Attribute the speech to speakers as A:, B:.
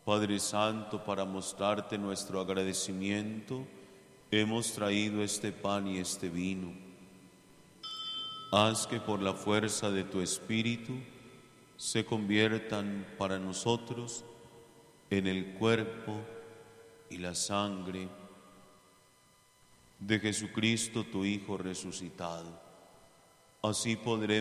A: Padre Santo, para mostrarte nuestro agradecimiento, hemos traído este pan y este vino. Haz que por la fuerza de tu Espíritu se conviertan para nosotros en el cuerpo y la sangre de Jesucristo, tu Hijo resucitado. Así podremos